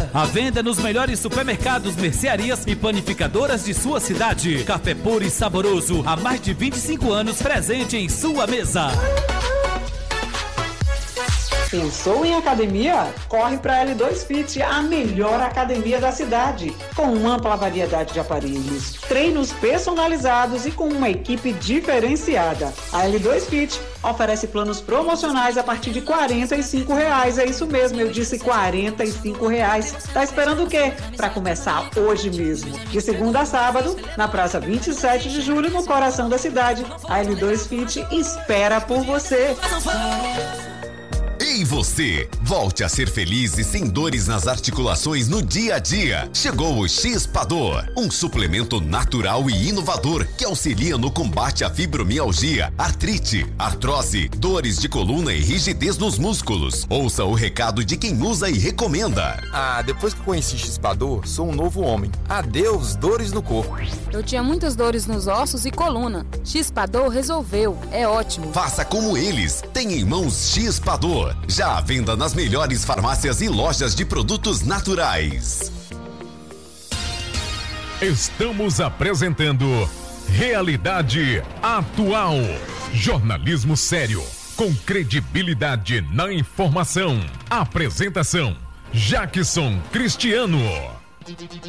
À venda nos melhores supermercados, mercearias e panificadoras de sua cidade. Café puro e saboroso, há mais de 25 anos presente em sua mesa. Pensou em academia? Corre para a L2 Fit, a melhor academia da cidade. Com uma ampla variedade de aparelhos, treinos personalizados e com uma equipe diferenciada. A L2 Fit oferece planos promocionais a partir de R$ 45. É isso mesmo, eu disse R$ 45. Tá esperando o quê? Para começar hoje mesmo. De segunda a sábado, na Praça 27 de Julho, no coração da cidade. A L2 Fit espera por você. Ei você, volte a ser feliz e sem dores nas articulações no dia a dia. Chegou o X-Pador, um suplemento natural e inovador que auxilia no combate à fibromialgia, artrite, artrose, dores de coluna e rigidez nos músculos. Ouça o recado de quem usa e recomenda. Depois que conheci X-Pador, sou um novo homem. Adeus dores no corpo. Eu tinha muitas dores nos ossos e coluna. X-Pador resolveu, é ótimo. Faça como eles, tem em mãos X-Pador. Já à venda nas melhores farmácias e lojas de produtos naturais. Estamos apresentando Realidade Atual. Jornalismo sério, com credibilidade na informação. Apresentação: Jackson Cristiano.